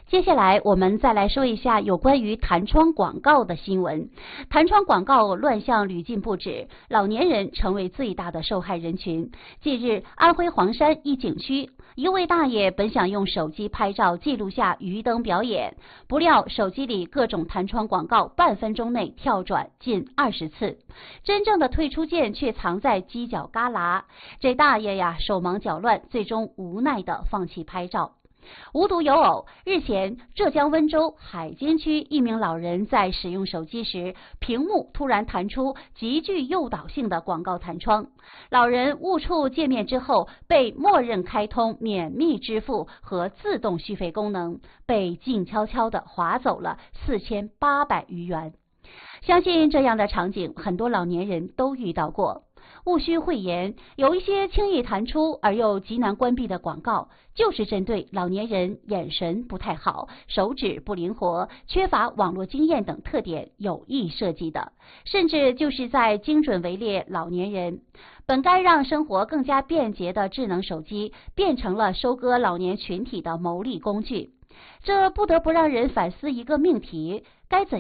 接下来我们再来说一下有关于弹窗广告的新闻。弹窗广告乱象屡禁不止，老年人成为最大的受害人群。近日，安徽黄山一景区，一位大爷本想用手机拍照记录下鱼灯表演，不料手机里各种弹窗广告半分钟内跳转近20次，真正的退出键却藏在犄角旮旯。这大爷呀，手忙脚乱，最终无奈地放弃拍照。无独有偶，日前浙江温州海尖区一名老人在使用手机时，屏幕突然弹出极具诱导性的广告弹窗。老人误触界面之后，被默认开通免密支付和自动续费功能，被静悄悄地划走了4800余元。相信这样的场景，很多老年人都遇到过。毋需讳言，有一些轻易弹出而又极难关闭的广告，就是针对老年人眼神不太好、手指不灵活、缺乏网络经验等特点有意设计的，甚至就是在精准围猎老年人。本该让生活更加便捷的智能手机，变成了收割老年群体的牟利工具。这不得不让人反思一个命题：该怎